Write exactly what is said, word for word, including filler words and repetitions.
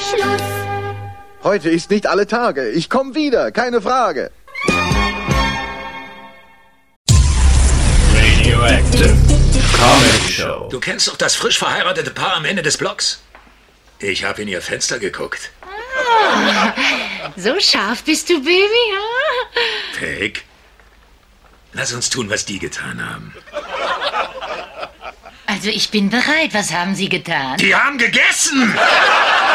Schluss. Heute ist nicht alle Tage. Ich komme wieder, keine Frage. Radioactive Comedy Show. Du kennst doch das frisch verheiratete Paar am Ende des Blocks? Ich habe in ihr Fenster geguckt. Ah, so scharf bist du, Baby, ja? Peg, lass uns tun, was die getan haben. Also ich bin bereit. Was haben Sie getan? Die haben gegessen!